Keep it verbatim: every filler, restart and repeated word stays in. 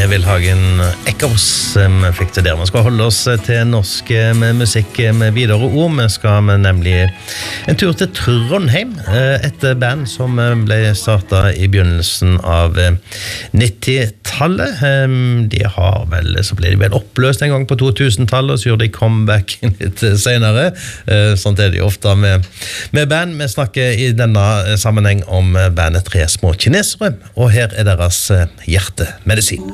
Neville Hagen Echoes vi fikk til der. Vi skal holde oss til norsk musikk med videre ord. Vi skal nemlig en tur til Trondheim, et band som ble startet i begynnelsen av nittitallet. De har vel, så ble de vel oppløst en gang på to tusen-tallet, og så gjorde de comeback litt senere. Sånt er det jo ofte med, med band. Vi snakker i denne sammenheng om bandet Tre små kinesere, og her er deres hjertemedisin.